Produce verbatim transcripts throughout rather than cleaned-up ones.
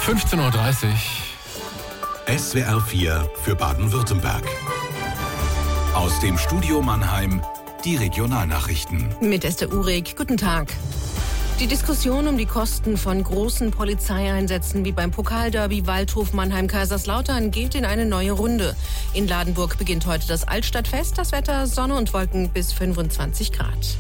fünfzehn Uhr dreißig. S W R vier für Baden-Württemberg. Aus dem Studio Mannheim die Regionalnachrichten. Mit Esther Uhrig, guten Tag. Die Diskussion um die Kosten von großen Polizeieinsätzen wie beim Pokalderby Waldhof Mannheim-Kaiserslautern geht in eine neue Runde. In Ladenburg beginnt heute das Altstadtfest. Das Wetter Sonne und Wolken bis fünfundzwanzig Grad.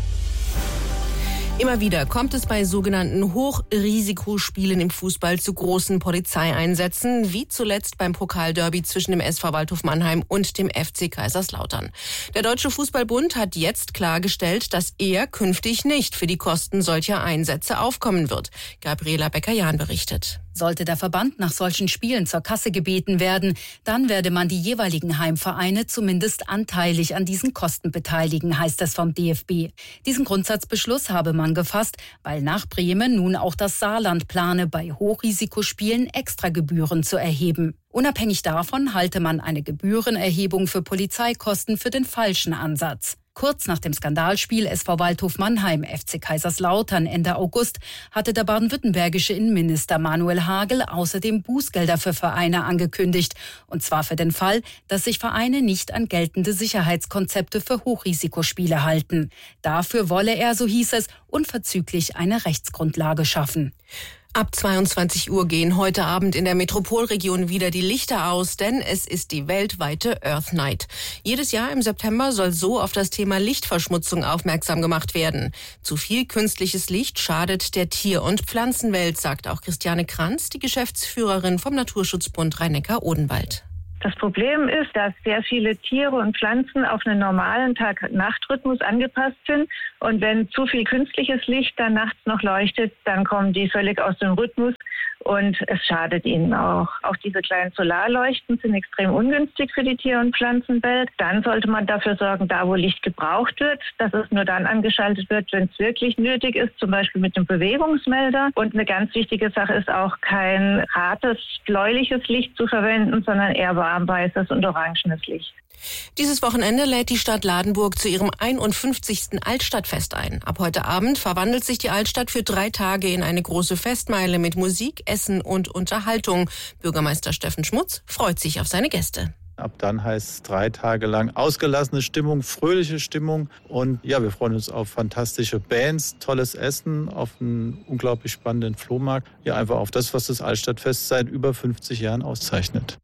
Immer wieder kommt es bei sogenannten Hochrisikospielen im Fußball zu großen Polizeieinsätzen, wie zuletzt beim Pokalderby zwischen dem S V Waldhof Mannheim und dem F C Kaiserslautern. Der Deutsche Fußballbund hat jetzt klargestellt, dass er künftig nicht für die Kosten solcher Einsätze aufkommen wird. Gabriela Becker-Jahn berichtet. Sollte der Verband nach solchen Spielen zur Kasse gebeten werden, dann werde man die jeweiligen Heimvereine zumindest anteilig an diesen Kosten beteiligen, heißt es vom D F B. Diesen Grundsatzbeschluss habe man gefasst, weil nach Bremen nun auch das Saarland plane, bei Hochrisikospielen Extragebühren zu erheben. Unabhängig davon halte man eine Gebührenerhebung für Polizeikosten für den falschen Ansatz. Kurz nach dem Skandalspiel S V Waldhof Mannheim F C Kaiserslautern Ende August hatte der baden-württembergische Innenminister Manuel Hagel außerdem Bußgelder für Vereine angekündigt. Und zwar für den Fall, dass sich Vereine nicht an geltende Sicherheitskonzepte für Hochrisikospiele halten. Dafür wolle er, so hieß es, unverzüglich eine Rechtsgrundlage schaffen. Ab zweiundzwanzig Uhr gehen heute Abend in der Metropolregion wieder die Lichter aus, denn es ist die weltweite Earth Night. Jedes Jahr im September soll so auf das Thema Lichtverschmutzung aufmerksam gemacht werden. Zu viel künstliches Licht schadet der Tier- und Pflanzenwelt, sagt auch Christiane Kranz, die Geschäftsführerin vom Naturschutzbund Rhein-Neckar-Odenwald. Das Problem ist, dass sehr viele Tiere und Pflanzen auf einen normalen Tag-Nacht-Rhythmus angepasst sind. Und wenn zu viel künstliches Licht dann nachts noch leuchtet, dann kommen die völlig aus dem Rhythmus und es schadet ihnen auch. Auch diese kleinen Solarleuchten sind extrem ungünstig für die Tier- und Pflanzenwelt. Dann sollte man dafür sorgen, da wo Licht gebraucht wird, dass es nur dann angeschaltet wird, wenn es wirklich nötig ist, zum Beispiel mit einem Bewegungsmelder. Und eine ganz wichtige Sache ist auch, kein hartes, bläuliches Licht zu verwenden, sondern eher warmweißes und orangenes Licht. Dieses Wochenende lädt die Stadt Ladenburg zu ihrem einundfünfzigsten Altstadtfest ein. Ab heute Abend verwandelt sich die Altstadt für drei Tage in eine große Festmeile mit Musik, Essen und Unterhaltung. Bürgermeister Steffen Schmutz freut sich auf seine Gäste. Ab dann heißt es drei Tage lang ausgelassene Stimmung, fröhliche Stimmung. Und ja, wir freuen uns auf fantastische Bands, tolles Essen, auf einen unglaublich spannenden Flohmarkt. Ja, einfach auf das, was das Altstadtfest seit über fünfzig Jahren auszeichnet.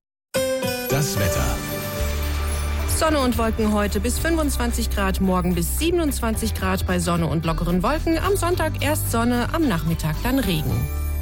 Das Wetter. Sonne und Wolken heute bis fünfundzwanzig Grad, morgen bis siebenundzwanzig Grad bei Sonne und lockeren Wolken. Am Sonntag erst Sonne, am Nachmittag dann Regen.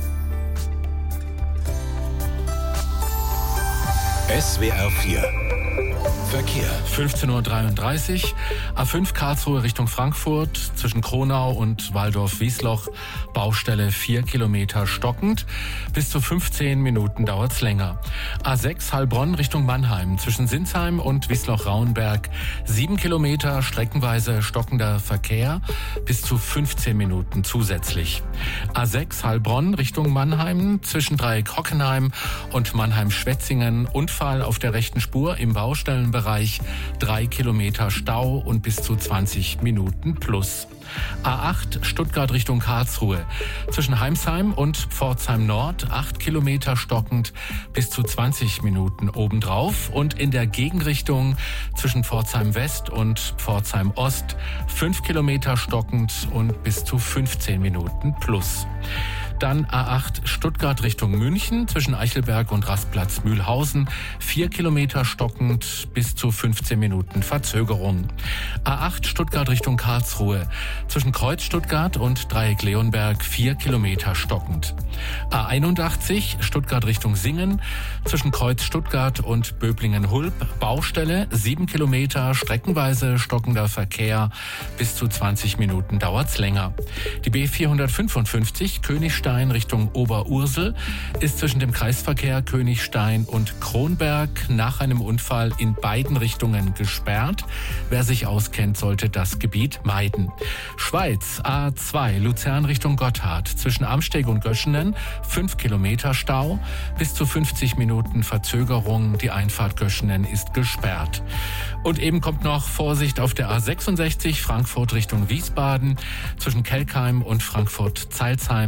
S W R vier Verkehr. fünfzehn Uhr dreiunddreißig. A fünf Karlsruhe Richtung Frankfurt zwischen Kronau und Waldorf-Wiesloch. Baustelle vier Kilometer stockend. Bis zu fünfzehn Minuten dauert's länger. A sechs Heilbronn Richtung Mannheim zwischen Sinsheim und Wiesloch-Rauenberg. sieben Kilometer streckenweise stockender Verkehr. Bis zu fünfzehn Minuten zusätzlich. A sechs Heilbronn Richtung Mannheim zwischen Dreieck Hockenheim und Mannheim-Schwetzingen. Unfall auf der rechten Spur im Baustellenbereich. Drei Kilometer Stau und bis zu zwanzig Minuten plus. A acht Stuttgart Richtung Karlsruhe. Zwischen Heimsheim und Pforzheim Nord acht Kilometer stockend bis zu zwanzig Minuten obendrauf. Und in der Gegenrichtung zwischen Pforzheim West und Pforzheim Ost fünf Kilometer stockend und bis zu fünfzehn Minuten plus. Dann A acht Stuttgart Richtung München zwischen Eichelberg und Rastplatz Mühlhausen. Vier Kilometer stockend bis zu fünfzehn Minuten Verzögerung. A acht Stuttgart Richtung Karlsruhe zwischen Kreuz Stuttgart und Dreieck Leonberg. Vier Kilometer stockend. A einundachtzig Stuttgart Richtung Singen zwischen Kreuz Stuttgart und Böblingen-Hulb. Baustelle. Sieben Kilometer streckenweise stockender Verkehr. Bis zu zwanzig Minuten dauert's länger. Die B vierhundertfünfundfünfzig Königstein Richtung Oberursel ist zwischen dem Kreisverkehr Königstein und Kronberg nach einem Unfall in beiden Richtungen gesperrt. Wer sich auskennt, sollte das Gebiet meiden. Schweiz A zwei Luzern Richtung Gotthard zwischen Amsteg und Göschenen fünf Kilometer Stau, bis zu fünfzig Minuten Verzögerung. Die Einfahrt Göschenen ist gesperrt. Und eben kommt noch Vorsicht auf der A sechsundsechzig Frankfurt Richtung Wiesbaden zwischen Kelkheim und Frankfurt-Zeilsheim.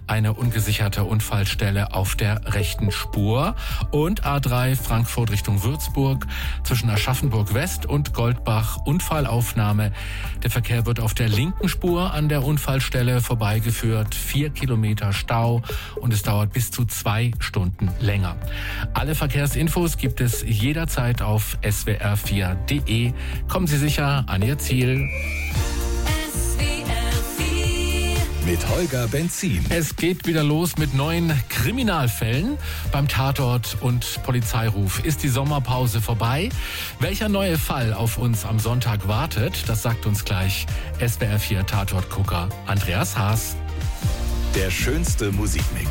eine ungesicherte Unfallstelle auf der rechten Spur. Und A drei Frankfurt Richtung Würzburg zwischen Aschaffenburg West und Goldbach Unfallaufnahme. Der Verkehr wird auf der linken Spur an der Unfallstelle vorbeigeführt. Vier Kilometer Stau und es dauert bis zu zwei Stunden länger. Alle Verkehrsinfos gibt es jederzeit auf S W R vier punkt de. Kommen Sie sicher an Ihr Ziel. Mit Holger Benzin. Es geht wieder los mit neuen Kriminalfällen. Beim Tatort und Polizeiruf ist die Sommerpause vorbei. Welcher neue Fall auf uns am Sonntag wartet, das sagt uns gleich S W R vier Tatortgucker Andreas Haas. Der schönste Musikmix.